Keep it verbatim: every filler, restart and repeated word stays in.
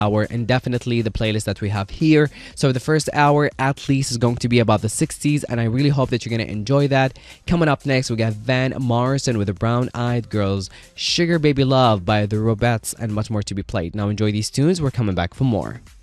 hour, and definitely the playlist that we have here. So the first hour at least is going to be about the sixties, and I really hope that you're going to enjoy that. Coming up next, we got Van Morrison with the Brown Eyed Girls, Sugar Baby Love by the Robettes, and much more to be played. Now enjoy these tunes. We're coming back for more.